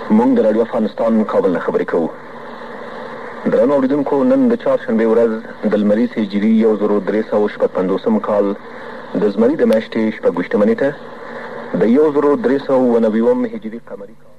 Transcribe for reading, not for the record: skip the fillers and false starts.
موږ د راډیو افغانستان کابل نه خبرې کوو. درنو اورېدونکو، نن د چهارشنبې ورځ د لمریز هجري 1350 کال د زمري د میاشتې 26 نیټه د 1390 هجري قمري کال